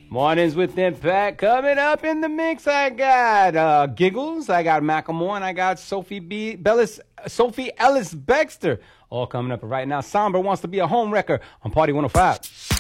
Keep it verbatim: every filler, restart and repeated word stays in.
Mornings with Impact coming up in the mix. I got uh, Giggles, I got Macklemore, and I got Sophie B. Bellis, Sophie Ellis Bextor. All coming up right now. Somber wants to be a home wrecker on Party one oh five.